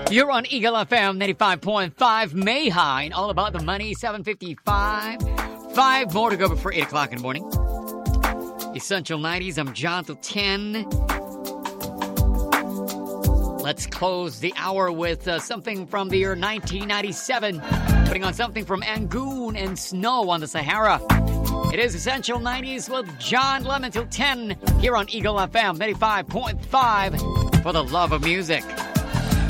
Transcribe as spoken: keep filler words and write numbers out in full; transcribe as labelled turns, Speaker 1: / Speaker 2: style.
Speaker 1: You're on Eagle F M ninety-five point five, May High, and all about the money, seven fifty-five. Five more to go before eight o'clock in the morning. Essential nineties, I'm John till ten. Let's close the hour with uh, something from the year nineteen ninety-seven. Putting on something from Angoon and Snow on the Sahara. It is Essential nineties with John Lemon till ten here on Eagle F M ninety-five point five for the love of music.